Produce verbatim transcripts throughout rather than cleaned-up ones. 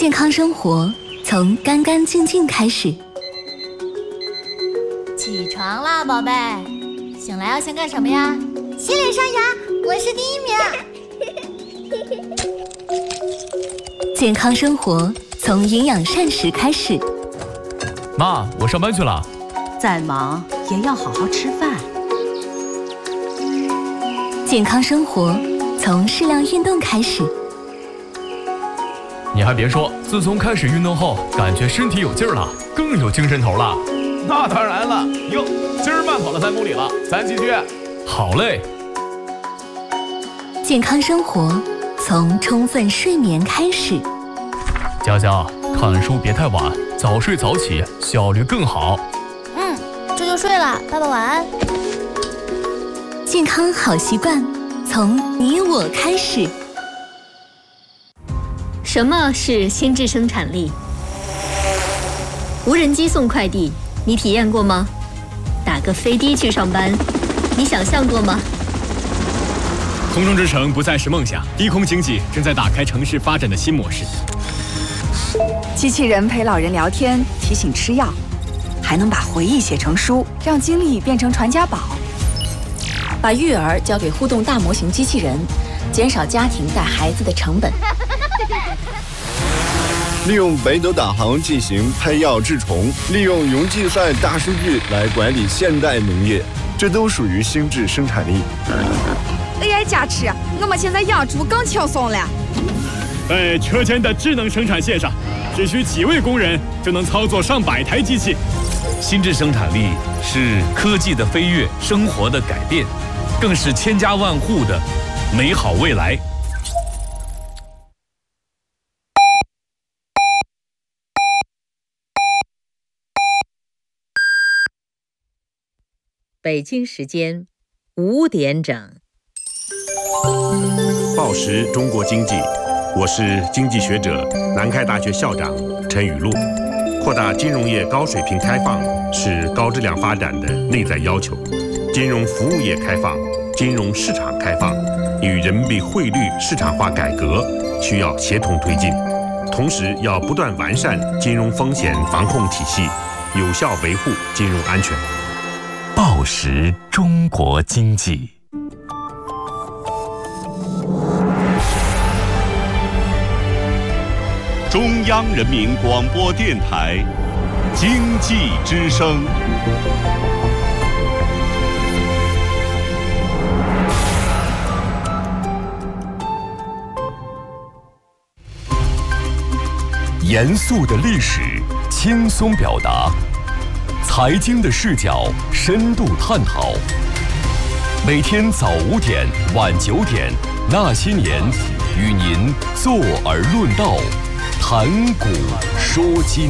健康生活从干干净净开始。 起床啦，宝贝！醒来要先干什么呀？ 洗脸刷牙，我是第一名。 健康生活从营养膳食开始。 妈，我上班去了。 再忙也要好好吃饭。 健康生活从适量运动开始。 你还别说，自从开始运动后，感觉身体有劲儿了，更有精神头了。 那当然了，哟，今儿慢跑了三公里了，咱继续。 好嘞。 健康生活从充分睡眠开始。 佳佳，看书别太晚，早睡早起，效率更好。 嗯，这就睡了，爸爸晚安。 健康好习惯从你我开始。 什么是心智生产力？无人机送快递，你体验过吗？打个飞的去上班，你想象过吗？ 空中之城不再是梦想，低空经济正在打开城市发展的新模式。 机器人陪老人聊天，提醒吃药，还能把回忆写成书，让经历变成传家宝。 把育儿交给互动大模型机器人，减少家庭带孩子的成本。 利用北斗导航进行配药治虫，利用云计算大数据来管理现代农业，这都属于心智生产力。 A I 加持，我们现在养猪更轻松了。 在车间的智能生产线上，只需几位工人就能操作上百台机器。 心智生产力是科技的飞跃，生活的改变，更是千家万户的美好未来。 北京时间五点整。 报时中国经济，我是经济学者、南开大学校长陈雨露。扩大金融业高水平开放是高质量发展的内在要求。金融服务业开放、金融市场开放与人民币汇率市场化改革需要协同推进，同时要不断完善金融风险防控体系，有效维护金融安全。 报时中国经济。 中央人民广播电台经济之声。 严肃的历史，轻松表达。财经的视角，深度探讨。每天早五点、晚九点，那些年，与您坐而论道，谈古说今。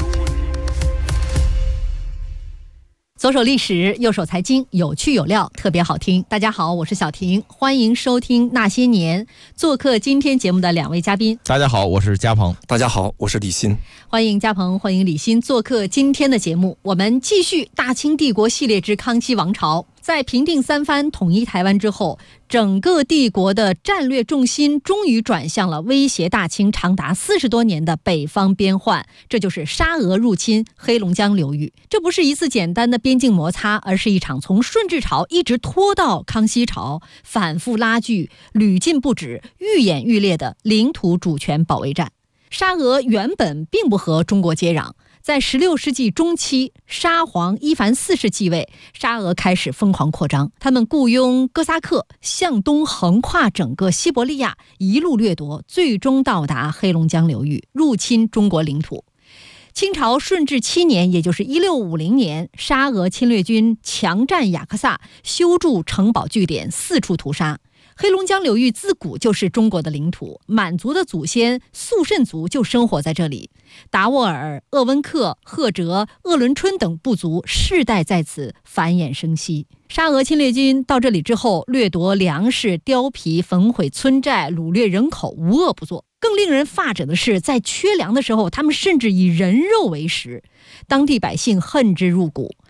左手历史，右手财经，有趣有料，特别好听。大家好，我是小婷，欢迎收听那些年。做客今天节目的两位嘉宾， 大家好，我是嘉鹏。 大家好，我是李欣。 欢迎嘉鹏，欢迎李欣做客今天的节目。我们继续大清帝国系列之康熙王朝。在平定三藩、统一台湾之后，整个帝国的战略重心终于转向了威胁大清长达四十多年的北方边患，这就是沙俄入侵黑龙江流域。这不是一次简单的边境摩擦，而是一场从顺治朝一直拖到康熙朝，反复拉锯、屡禁不止、愈演愈烈的领土主权保卫战。沙俄原本并不和中国接壤，在十六世纪中期，沙皇伊凡四世继位，沙俄开始疯狂扩张。他们雇佣哥萨克向东横跨整个西伯利亚，一路掠夺，最终到达黑龙江流域，入侵中国领土。清朝顺治七年，也就是一六五零年，沙俄侵略军强占雅克萨，修筑城堡据点，四处屠杀。黑龙江流域自古就是中国的领土，满族的祖先肃慎族就生活在这里，达斡尔、鄂温克、赫哲、鄂伦春等部族世代在此繁衍生息。沙俄侵略军到这里之后，掠夺粮食、貂皮、焚毁村寨、掳掠人口，无恶不作。更令人发指的是，在缺粮的时候，他们甚至以人肉为食，当地百姓恨之入骨。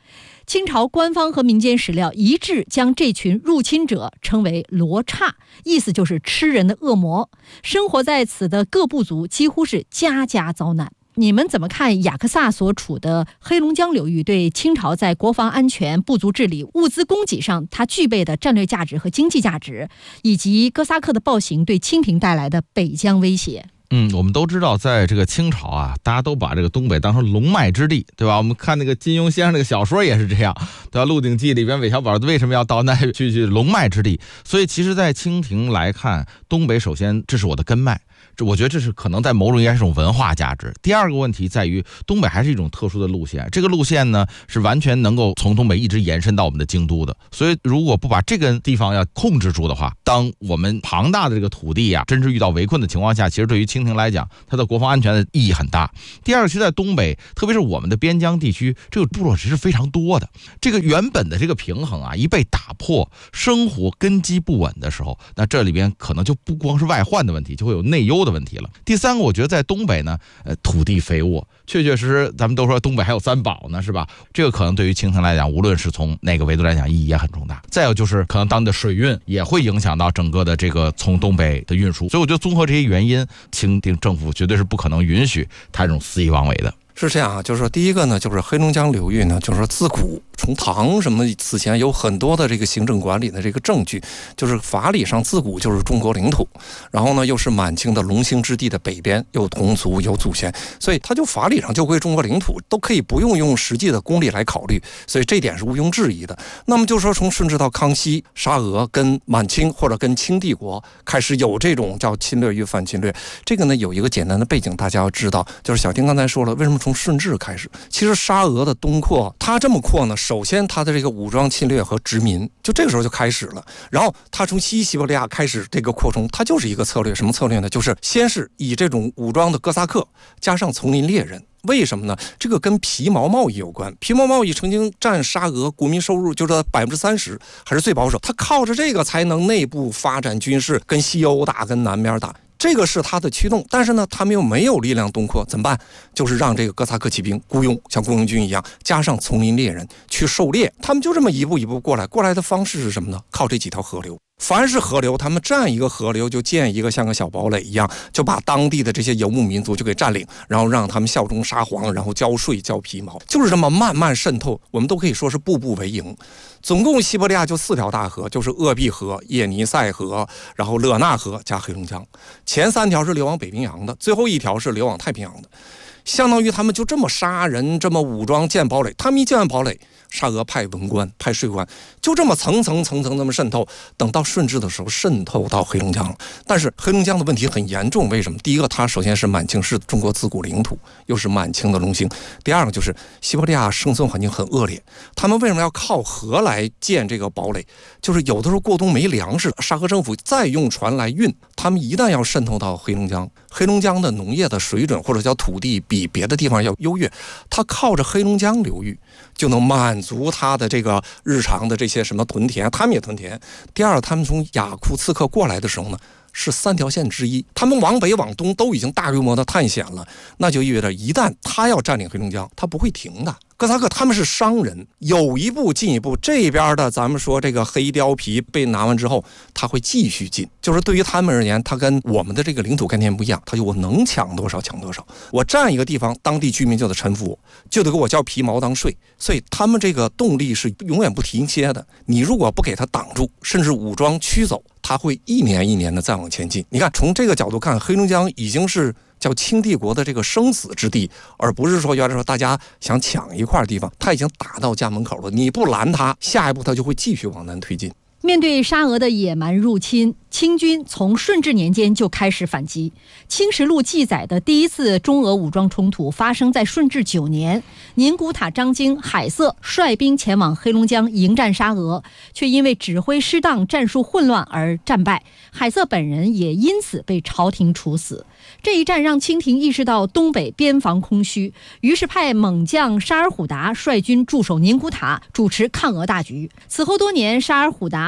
清朝官方和民间史料一致将这群入侵者称为罗刹，意思就是吃人的恶魔。生活在此的各部族几乎是家家遭难。你们怎么看雅克萨所处的黑龙江流域对清朝在国防安全、部族治理、物资供给上它具备的战略价值和经济价值，以及哥萨克的暴行对清廷带来的北疆威胁？ 嗯，我们都知道，在这个清朝啊，大家都把这个东北当成龙脉之地，对吧？我们看那个金庸先生那个小说也是这样，对吧？《鹿鼎记》里边韦小宝为什么要到那去去龙脉之地？所以其实，在清廷来看，东北首先这是我的根脉。这我觉得这是可能在某种意义上是一种文化价值。第二个问题在于，东北还是一种特殊的路线，这个路线呢是完全能够从东北一直延伸到我们的京都的。所以如果不把这个地方要控制住的话，当我们庞大的这个土地啊，真是遇到围困的情况下，其实对于清廷来讲，它的国防安全的意义很大。第二个，其实在东北，特别是我们的边疆地区，这个部落值是非常多的。这个原本的这个平衡啊，一被打破，生活根基不稳的时候，那这里边可能就不光是外患的问题，就会有内忧的问题了。第三个，我觉得在东北呢，呃，土地肥沃，确确实实，咱们都说东北还有三宝呢，是吧？这个可能对于清廷来讲，无论是从哪个维度来讲，意义也很重大。再有就是，可能当地的水运也会影响到整个的这个从东北的运输。所以我觉得综合这些原因，清廷政府绝对是不可能允许他这种肆意妄为的。 是这样啊，就是说，第一个呢，就是黑龙江流域呢，就是说自古从唐什么此前有很多的这个行政管理的这个证据，就是法理上自古就是中国领土，然后呢又是满清的龙兴之地的北边，有同族有祖先，所以它就法理上就归中国领土，都可以不用用实际的功力来考虑，所以这点是毋庸置疑的。那么就说从顺治到康熙，沙俄跟满清或者跟清帝国开始有这种叫侵略与反侵略，这个呢有一个简单的背景，大家要知道，就是小丁刚才说了，为什么从从顺治开始，其实沙俄的东扩，它这么扩呢，首先它的这个武装侵略和殖民，就这个时候就开始了。然后它从西西伯利亚开始这个扩充，它就是一个策略，什么策略呢？就是先是以这种武装的哥萨克加上丛林猎人。为什么呢？这个跟皮毛贸易有关。皮毛贸易曾经占沙俄国民收入就是百分之三十，还是最保守。它靠着这个才能内部发展军事，跟西欧打，跟南边打。这个是他的驱动，但是呢，他们又没有力量东扩，怎么办？就是让这个哥萨克骑兵雇佣，像雇佣军一样，加上丛林猎人去狩猎，他们就这么一步一步过来。过来的方式是什么呢？靠这几条河流。凡是河流，他们占一个河流就建一个像个小堡垒一样，就把当地的这些游牧民族就给占领，然后让他们效忠沙皇，然后交税交皮毛，就是这么慢慢渗透。我们都可以说是步步为营。总共西伯利亚就四条大河，就是鄂毕河、叶尼塞河，然后勒纳河加黑龙江。前三条是流往北冰洋的，最后一条是流往太平洋的。相当于他们就这么杀人，这么武装建堡垒。他们一建完堡垒，沙俄派文官派税官，就这么层层层层那么渗透。等到顺治的时候，渗透到黑龙江了。但是黑龙江的问题很严重，为什么？第一个，它首先是满清是中国自古领土，又是满清的龙兴。第二个就是西伯利亚生存环境很恶劣，他们为什么要靠河来建这个堡垒？就是有的时候过冬没粮食，沙俄政府再用船来运，他们一旦要渗透到黑龙江，黑龙江的农业的水准或者叫土地比别的地方要优越，它靠着黑龙江流域就能满足它的这个日常的这些什么屯田，他们也屯田。第二，他们从雅库茨克过来的时候呢，是三条线之一，他们往北往东都已经大规模的探险了，那就意味着一旦他要占领黑龙江，他不会停的。哥萨克他们是商人，有一步进一步，这边的咱们说这个黑貂皮被拿完之后，他会继续进。就是对于他们而言，他跟我们的这个领土概念不一样，他就我能抢多少抢多少，我占一个地方，当地居民就得臣服我，就得给我交皮毛当税，所以他们这个动力是永远不停歇的。你如果不给他挡住，甚至武装驱走，他会一年一年的再往前进。你看，从这个角度看，黑龙江已经是叫清帝国的这个生死之地，而不是说原来说大家想抢一块地方，他已经打到家门口了，你不拦他，下一步他就会继续往南推进。 面对沙俄的野蛮入侵，清军从顺治年间就开始反击。清实录记载的第一次中俄武装冲突发生在顺治九年，宁古塔张京、海瑟率兵前往黑龙江迎战沙俄，却因为指挥失当、战术混乱而战败，海瑟本人也因此被朝廷处死。这一战让清廷意识到东北边防空虚，于是派猛将沙尔虎达率军驻守宁古塔，主持抗俄大局。此后多年，沙尔虎达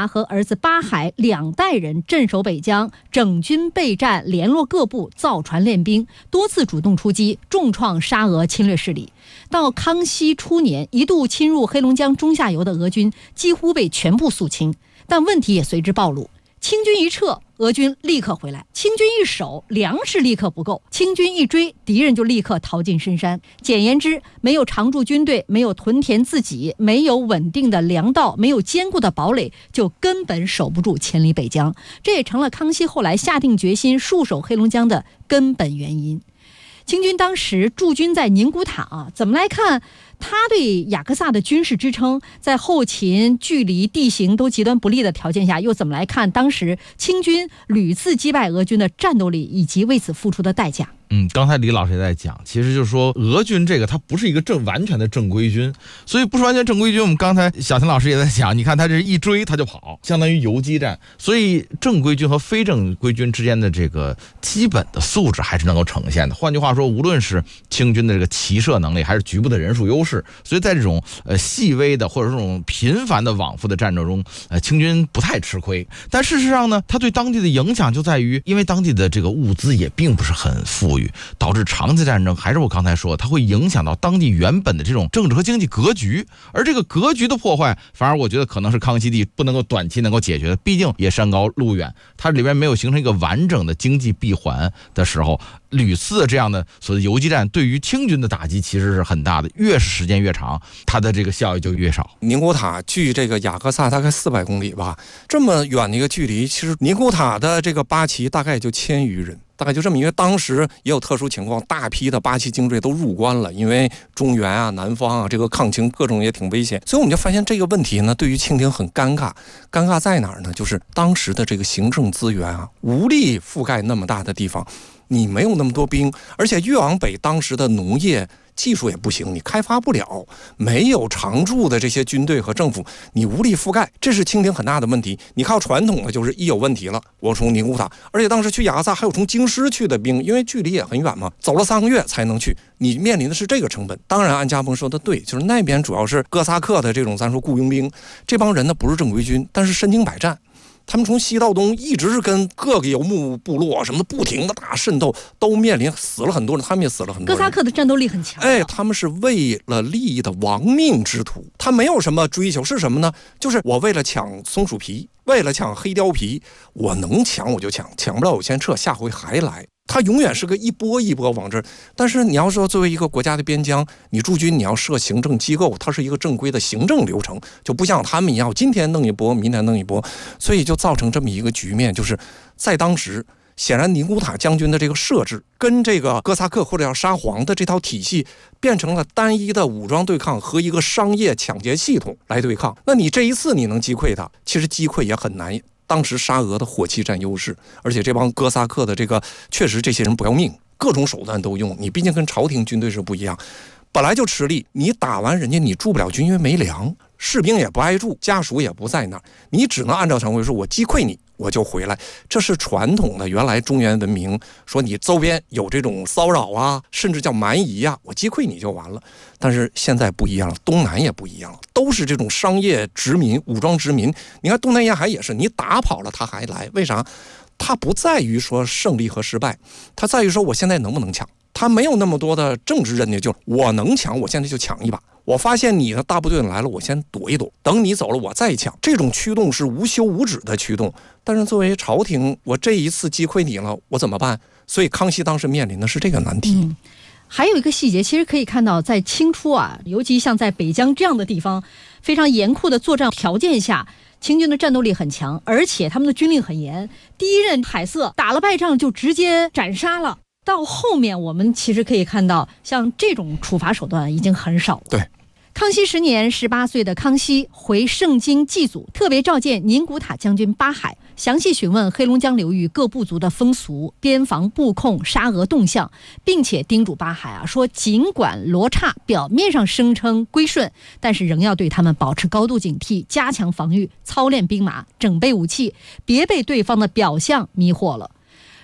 达和儿子巴海两代人镇守北疆，整军备战，联络各部，造船练兵，多次主动出击，重创沙俄侵略势力。到康熙初年，一度侵入黑龙江中下游的俄军几乎被全部肃清，但问题也随之暴露。清军一撤，俄军立刻回来；清军一守，粮食立刻不够；清军一追，敌人就立刻逃进深山。简言之，没有常驻军队，没有屯田自给，没有稳定的粮道，没有坚固的堡垒，就根本守不住千里北疆。这也成了康熙后来下定决心戍守黑龙江的根本原因。清军当时驻军在宁古塔啊，怎么来看他对雅克萨的军事支撑，在后勤、距离、地形都极端不利的条件下，又怎么来看当时清军屡次击败俄军的战斗力以及为此付出的代价？ 嗯，刚才李老师也在讲，其实就是说俄军这个它不是一个正完全的正规军，所以不是完全正规军。我们刚才小秦老师也在讲，你看他这一追他就跑，相当于游击战。所以正规军和非正规军之间的这个基本的素质还是能够呈现的。换句话说，无论是清军的这个骑射能力，还是局部的人数优势，所以在这种呃细微的或者这种频繁的往复的战斗中，呃清军不太吃亏。但事实上呢，它对当地的影响就在于，因为当地的这个物资也并不是很富裕，导致长期战争，还是我刚才说，它会影响到当地原本的这种政治和经济格局。而这个格局的破坏，反而我觉得可能是康熙帝不能够短期能够解决的。毕竟也山高路远，它里面没有形成一个完整的经济闭环的时候，屡次的这样的所谓游击战对于清军的打击其实是很大的，越是时间越长，它的这个效益就越少。 宁古塔距这个雅克萨大概四百公里吧，这么远的一个距离，其实宁古塔的这个八旗大概也就千余人。大概就这么，因为当时也有特殊情况，大批的八旗精锐都入关了，因为中原啊、南方啊，这个抗清各种也挺危险，所以我们就发现这个问题呢，对于清廷很尴尬。尴尬在哪儿呢？就是当时的这个行政资源啊，无力覆盖那么大的地方，你没有那么多兵，而且越往北，当时的农业技术也不行，你开发不了，没有常驻的这些军队和政府，你无力覆盖，这是清廷很大的问题。你靠传统的就是一有问题了，我从宁古塔，而且当时去雅克萨还有从京师去的兵，因为距离也很远嘛，走了三个月才能去，你面临的是这个成本。当然安家鹏说的对，就是那边主要是哥萨克的这种咱说雇佣兵，这帮人呢不是正规军，但是身经百战，他们从西到东一直是跟各个游牧部落什么的不停的大渗透，都面临死了很多人，他们也死了很多人。 哥萨克的战斗力很强， 哎，他们是为了利益的亡命之徒，他没有什么追求，是什么呢？就是我为了抢松鼠皮，为了抢黑貂皮，我能抢我就抢，抢不了我先撤，下回还来。它永远是个一波一波往这儿，但是你要说作为一个国家的边疆，你驻军你要设行政机构，它是一个正规的行政流程，就不像他们一样今天弄一波明天弄一波，所以就造成这么一个局面，就是在当时显然宁古塔将军的这个设置跟这个哥萨克或者叫沙皇的这套体系变成了单一的武装对抗和一个商业抢劫系统来对抗。那你这一次你能击溃他，其实击溃也很难。当时沙俄的火器占优势，而且这帮哥萨克的这个确实这些人不要命，各种手段都用，你毕竟跟朝廷军队是不一样，本来就吃力，你打完人家你驻不了军，因为没粮，士兵也不爱住，家属也不在那儿，你只能按照常规说，我击溃你我就回来。这是传统的原来中原文明，说你周边有这种骚扰啊，甚至叫蛮夷啊，我击溃你就完了。但是现在不一样了，东南也不一样了，都是这种商业殖民、武装殖民。你看东南沿海也是，你打跑了他还来，为啥？他不在于说胜利和失败，他在于说我现在能不能抢。他没有那么多的政治任务，就我能抢，我现在就抢一把。我发现你的大部队来了，我先躲一躲，等你走了我再抢。这种驱动是无休无止的驱动。但是作为朝廷，我这一次击溃你了，我怎么办？所以康熙当时面临的是这个难题。 嗯，还有一个细节，其实可以看到，在清初啊，尤其像在北疆这样的地方，非常严酷的作战条件下，清军的战斗力很强，而且他们的军令很严。第一任海瑟打了败仗就直接斩杀了。到后面我们其实可以看到，像这种处罚手段已经很少了。 对。 康熙十年，十八岁的康熙回盛京祭祖，特别召见宁古塔将军巴海，详细询问黑龙江流域各部族的风俗、边防布控、沙俄动向，并且叮嘱巴海啊说，尽管罗刹表面上声称归顺，但是仍要对他们保持高度警惕，加强防御，操练兵马，整备武器，别被对方的表象迷惑了。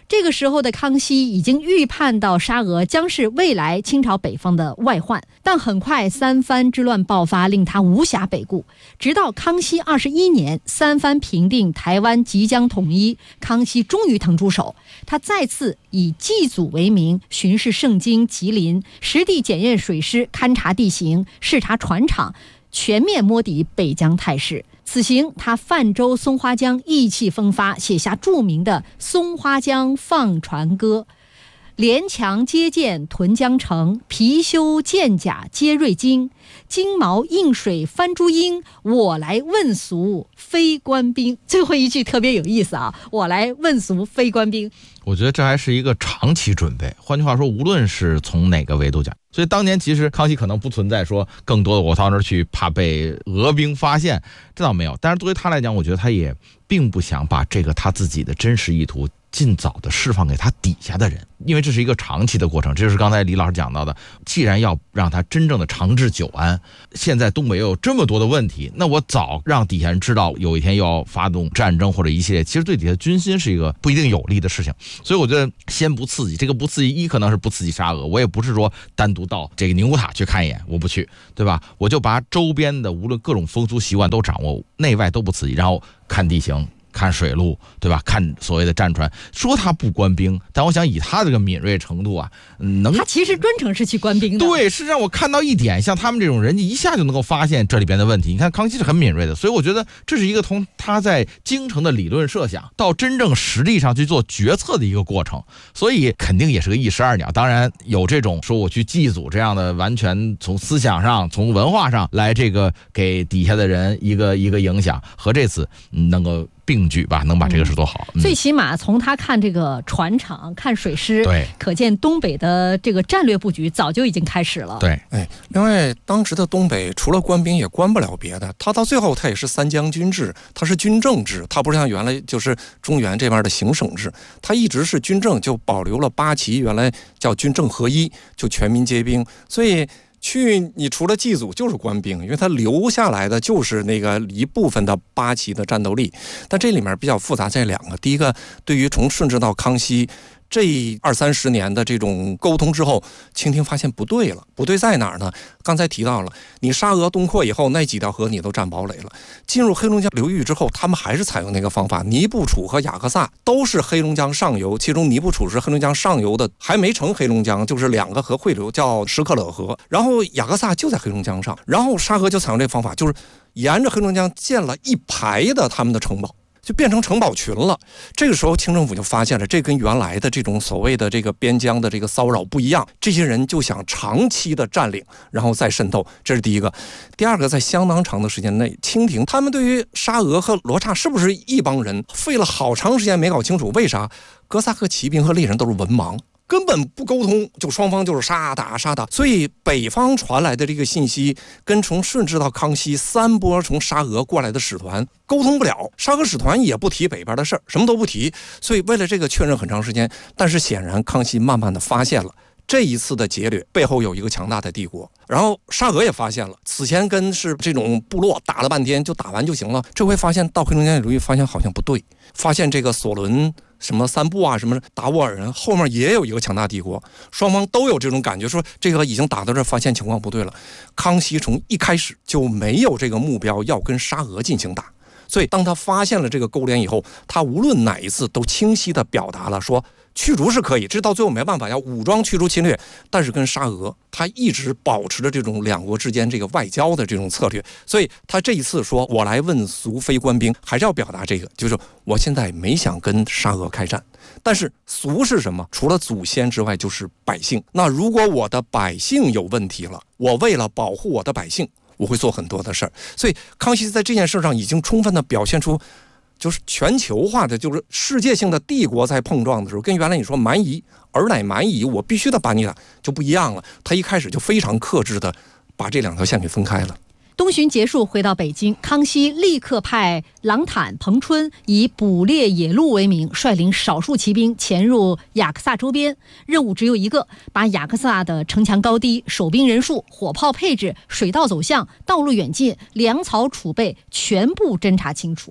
这个时候的康熙已经预判到沙俄将是未来清朝北方的外患，但很快三藩之乱爆发，令他无暇北顾。直到康熙二十一年，三藩平定，台湾即将统一，康熙终于腾出手，他再次以祭祖为名，巡视盛京、吉林，实地检验水师，勘察地形，视察船厂，全面摸底北疆态势。此行他泛舟松花江，意气风发，写下著名的《松花江放船歌》：连墙接舰屯江城，貔貅剑甲皆锐精，金毛映水翻珠缨，我来问俗非官兵。最后一句特别有意思啊，我来问俗非官兵。 我觉得这还是一个长期准备，换句话说，无论是从哪个维度讲，所以当年其实康熙可能不存在说更多的我到那儿去怕被俄兵发现，这倒没有。但是作为他来讲，我觉得他也并不想把这个他自己的真实意图尽早的释放给他底下的人，因为这是一个长期的过程。这就是刚才李老师讲到的，既然要让他真正的长治久安，现在东北又有这么多的问题，那我早让底下人知道有一天又要发动战争或者一系列，其实对底下军心是一个不一定有利的事情。所以我觉得先不刺激，这个不刺激，一可能是不刺激沙俄，我也不是说单独到这个宁古塔去看一眼，我不去，对吧？我就把周边的无论各种风俗习惯都掌握，内外都不刺激，然后看地形，看水路，对吧？看所谓的战船，说他不官兵，但我想以他这个敏锐程度啊，能他其实专程是去官兵的。 对，是让我看到一点，像他们这种人一下就能够发现这里边的问题。你看康熙是很敏锐的，所以我觉得这是一个从他在京城的理论设想到真正实力上去做决策的一个过程，所以肯定也是个一石二鸟。当然有这种说我去祭祖这样的，完全从思想上、从文化上来这个给底下的人一个一个影响，和这次能够并举吧，能把这个事做好。 嗯、最起码从他看这个船厂、看水师， 对， 可见东北的这个战略布局早就已经开始了。 对， 哎，另外当时的东北除了官兵也官不了别的，他到最后他也是三将军制，他是军政制，他不是像原来就是中原这边的行省制，他一直是军政，就保留了八旗，原来叫军政合一，就全民皆兵，所以。去你除了祭祖就是官兵，因为他留下来的就是那个一部分的八旗的战斗力，但这里面比较复杂在两个，第一个对于从顺治到康熙这二三十年的这种沟通之后，清廷发现不对了，不对在哪儿呢？刚才提到了，你沙俄东扩以后，那几条河你都占堡垒了，进入黑龙江流域之后，他们还是采用那个方法，尼布楚和雅克萨都是黑龙江上游，其中尼布楚是黑龙江上游的，还没成黑龙江，就是两个河汇流叫什克勒河，然后雅克萨就在黑龙江上，然后沙俄就采用这个方法，就是沿着黑龙江建了一排的他们的城堡，就变成城堡群了。这个时候清政府就发现了，这跟原来的这种所谓的这个边疆的这个骚扰不一样，这些人就想长期的占领，然后再渗透，这是第一个。第二个，在相当长的时间内，清廷他们对于沙俄和罗刹是不是一帮人，费了好长时间没搞清楚。为啥？哥萨克骑兵和猎人都是文盲，根本不沟通，就双方就是杀打杀打，所以北方传来的这个信息跟从顺治到康熙三波从沙俄过来的使团沟通不了，沙俄使团也不提北边的事儿，什么都不提，所以为了这个确认很长时间。但是显然康熙慢慢的发现了这一次的劫掠背后有一个强大的帝国，然后沙俄也发现了，此前跟是这种部落打了半天就打完就行了，这回发现到黑龙江流域发现好像不对，发现这个索伦什么三部啊，什么达斡尔人后面也有一个强大帝国，双方都有这种感觉，说这个已经打到这儿，发现情况不对了。康熙从一开始就没有这个目标要跟沙俄进行打，所以当他发现了这个勾连以后，他无论哪一次都清晰地表达了说驱逐是可以，这到最后没办法要武装驱逐侵略，但是跟沙俄他一直保持着这种两国之间这个外交的这种策略，所以他这一次说我来问俗非官兵，还是要表达这个，就是我现在没想跟沙俄开战，但是俗是什么？除了祖先之外就是百姓，那如果我的百姓有问题了，我为了保护我的百姓，我会做很多的事儿。所以康熙在这件事上已经充分的表现出就是全球化的，就是世界性的帝国在碰撞的时候，跟原来你说蛮夷尔乃蛮夷，我必须得把你打，就不一样了。他一开始就非常克制的把这两条线给分开了。 东巡结束，回到北京，康熙立刻派郎坦、彭春以捕猎野鹿为名，率领少数骑兵潜入雅克萨周边，任务只有一个，把雅克萨的城墙高低、守兵人数、火炮配置、水道走向、道路远近、粮草储备全部侦查清楚。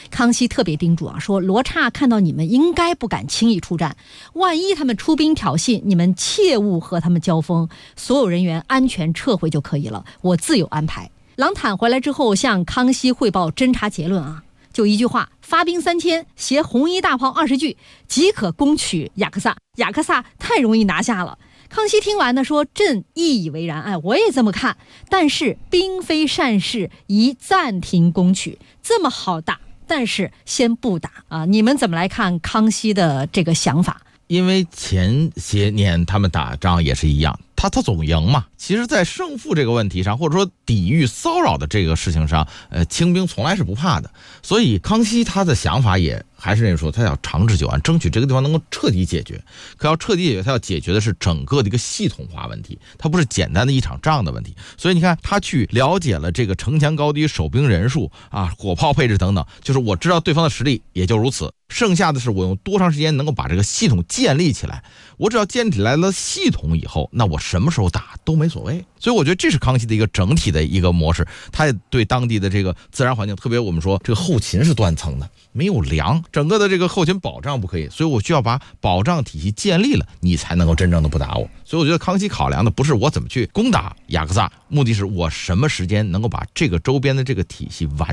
康熙特别叮嘱啊，说罗刹看到你们应该不敢轻易出战，万一他们出兵挑衅，你们切勿和他们交锋，所有人员安全撤回就可以了，我自有安排。郎坦回来之后向康熙汇报侦查结论啊，就一句话：发兵三千，携红衣大炮二十具，即可攻取雅克萨。雅克萨太容易拿下了。康熙听完呢，说：“朕亦以为然，哎，我也这么看。但是兵非善事，宜暂停攻取。这么好打，但是先不打啊！你们怎么来看康熙的这个想法？” 因为前些年他们打仗也是一样，他他总赢嘛。其实，在胜负这个问题上，或者说抵御骚扰的这个事情上，呃，清兵从来是不怕的。所以康熙他的想法也还是那说，他要长治久安，争取这个地方能够彻底解决。可要彻底解决，他要解决的是整个的一个系统化问题，它不是简单的一场仗的问题。所以你看，他去了解了这个城墙高低、守兵人数啊、火炮配置等等，就是我知道对方的实力也就如此。剩下的是我用多长时间能够把这个系统建立起来。我只要建立起来了系统以后，那我什么时候打都没所谓。所以我觉得这是康熙的一个整体的一个模式。他也对当地的这个自然环境，特别我们说这个后勤是断层的，没有粮，整个的这个后勤保障不可以，所以我需要把保障体系建立了，你才能够真正的不打我。所以我觉得康熙考量的不是我怎么去攻打雅克萨，目的是我什么时间能够把这个周边的这个体系完